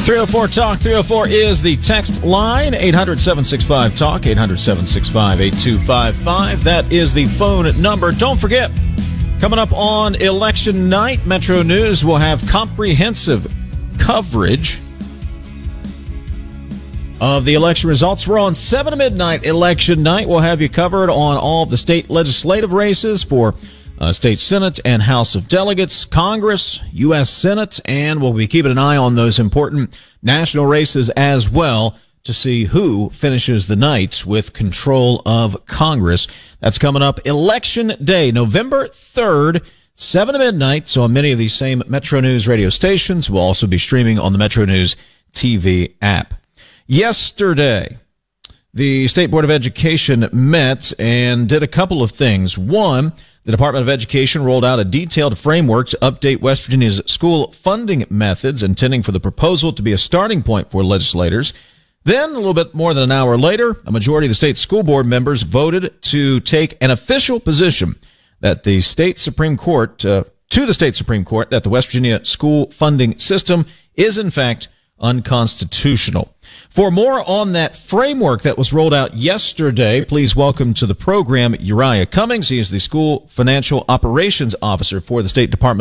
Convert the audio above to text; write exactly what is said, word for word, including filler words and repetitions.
three oh four talk. three oh four is the text line. eight hundred, seven six five, talk. eight hundred, seven six five, eight two five five. That is the phone number. Don't forget, coming up on election night, Metro News will have comprehensive coverage of the election results. We're on seven to midnight election night. We'll have you covered on all of the state legislative races for uh, state Senate and House of Delegates, Congress, U S Senate, and we'll be keeping an eye on those important national races as well to see who finishes the night with control of Congress. That's coming up Election Day, November third, seven to midnight. So on many of these same Metro News radio stations, we'll also be streaming on the Metro News T V app. Yesterday, the State Board of Education met and did a couple of things. One, the Department of Education rolled out a detailed framework to update West Virginia's school funding methods, intending for the proposal to be a starting point for legislators. Then, a little bit more than an hour later, a majority of the state school board members voted to take an official position that the state Supreme Court, uh, to the state Supreme Court, that the West Virginia school funding system is, in fact, unconstitutional. For more on that framework that was rolled out yesterday, please welcome to the program Uriah Cummings. He is the School Financial Operations Officer for the State Department